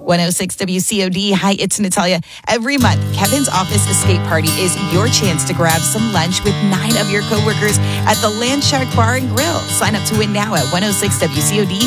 106 WCOD. Hi, it's Natalia. Every month, Kevin's Office Escape Party is your chance to grab some lunch with 9 of your coworkers at the Landshark Bar and Grill. Sign up to win now at 106WCOD.com.